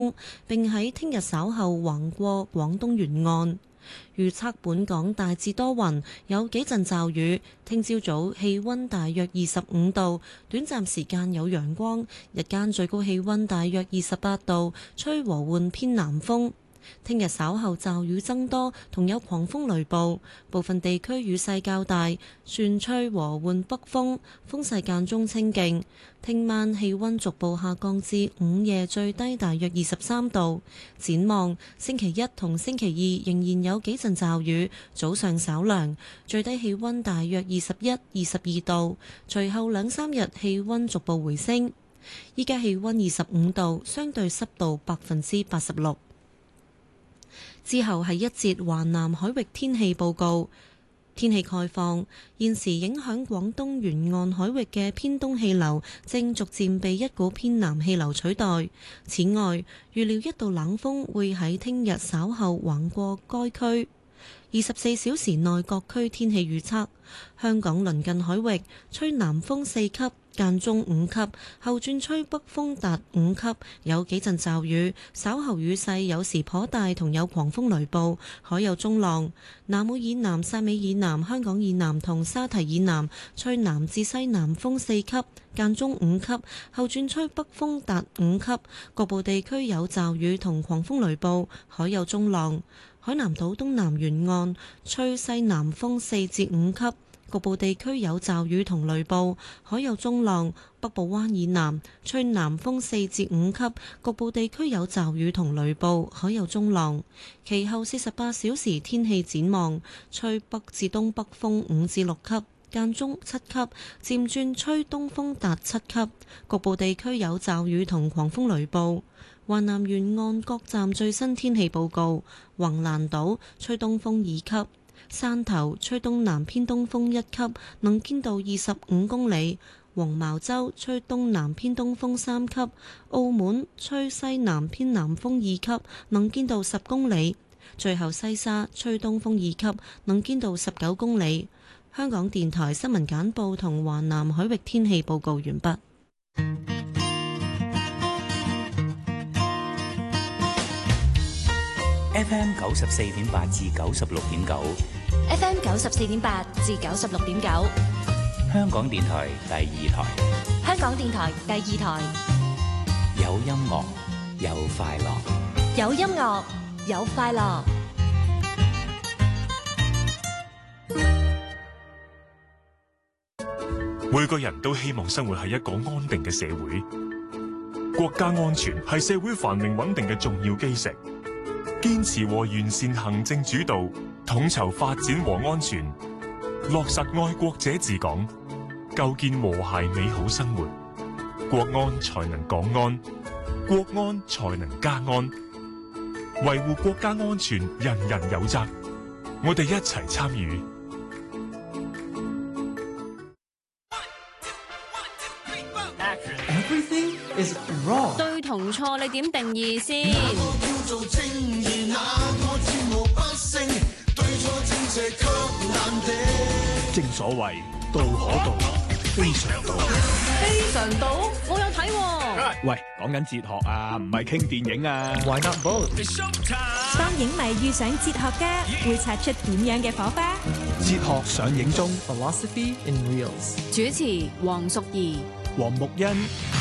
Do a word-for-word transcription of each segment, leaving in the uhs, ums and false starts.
並喺聽日稍後橫過廣東沿岸。預測本港大致多雲，有幾陣驟雨。聽朝早氣溫大約二十五度，短暫時間有陽光，日間最高氣溫大約二十八度，吹和緩偏南風。聽日稍後驟雨增多，同有狂風雷暴，部分地區雨勢較大，轉吹和緩北風，風勢間中清勁。聽晚氣溫逐步下降至午夜最低大約二十三度。展望星期一同星期二仍然有幾陣驟雨，早上稍涼，最低氣溫大約二十一、二十二度。隨後兩三日氣溫逐步回升。依家氣溫二十五度，相對濕度百分之八十六。之後係一節華南海域天氣報告。天氣概況，現時影響廣東沿岸海域嘅偏東氣流正逐漸被一股偏南氣流取代。此外，預料一道冷鋒會喺聽日稍後橫過該區。二十四小時內各區天氣預測：香港鄰近海域吹南風四級，間中五級，後轉吹北風達五級，有幾陣驟雨，稍後雨勢有時頗大，同有狂風雷暴，海有中浪。南澳以南、汕尾以南、香港以南同沙堤以南吹南至西南風四級，間中五級，後轉吹北風達五級，局部地區有驟雨同狂風雷暴，海有中浪。海南島東南沿岸吹西南風四至五級，局部地區有驟雨同雷暴，海有中浪。北部灣以南吹南風四至五級，局部地區有驟雨同雷暴，海有中浪。其後四十八小時天氣展望，吹北至東北風五至六級，間中七級，漸轉吹東風達七級，局部地區有驟雨同狂風雷暴。華南沿岸各站最新天氣報告：橫瀾島吹東風二級，汕頭吹東南偏東風一級，能見度二十五公里；黃茅洲吹東南偏東風三級，澳門吹西南偏南風二級，能見度十公里；最後西沙吹東風二級，能見度十九公里。香港電台新聞簡報同華南海域天氣報告完畢。 F M 九十四點八至九十六點九 ，F M 九十四點八至九十六點九， 香港電台第二台， 香港電台第二台， 有音樂，有快樂， 有音樂，有快樂。 每個人都希望生活喺一個安定嘅社會，國家安全係社會繁榮穩定嘅重要基石。堅持和完善行政主導，統籌發展和安全，落實愛國者治港，構建和諧美好生活。國安才能港安，國安才能家安。維護國家安全，人人有責。我哋一齊參與。 Everything is wrong。 對同錯你點定義先？ 正所謂道可道，非常道。 非常道，我有睇喎。 喂，講緊哲學啊，唔係傾電影啊。Why not both？ 當影迷遇上哲學家，會擦出點樣嘅火花？ 哲學上映中 Philosophy in Reels。 主持黃淑儀、 黃木欣。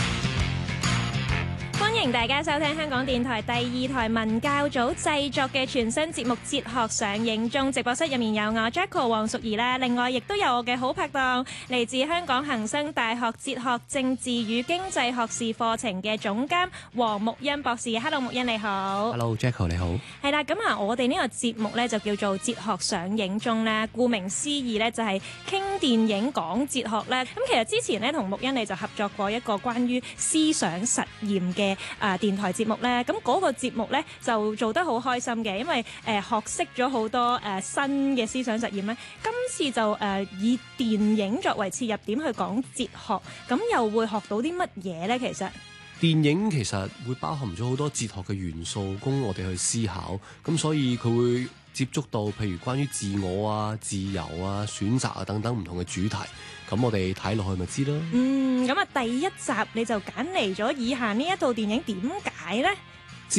歡迎大家收聽香港電台第二台文教組製作嘅全新節目《哲學上映中》，直播室入面有我 Jacko 黃淑儀啦，另外亦都有我嘅好拍檔，嚟自香港恒生大學哲學政治與經濟學士課程嘅總監黃木欣博士。Hello， 木欣你好。 Hello Jacko 你好。 係啦，咁啊，我哋呢個節目咧就叫做《哲學上映中》咧，顧名思義咧就係傾電影講哲學咧。咁其實之前咧同木欣你就合作過一個關於思想實驗嘅啊、呃、電台節目咧，咁嗰個節目咧就做得好開心嘅，因為誒、呃、學識咗好多誒、呃、新嘅思想實驗咧。今次就誒、呃、以電影作為切入點去講哲學，咁又會學到啲乜嘢咧？其實電影其實會包含咗好多哲學嘅元素，供我哋去思考。咁所以佢會接觸到譬如關於自我啊、自由啊、選擇啊等等唔同嘅主題。咁我哋睇落去咪知咯。 嗯，咁啊第一集你就揀嚟咗以下呢一套電影，點解呢？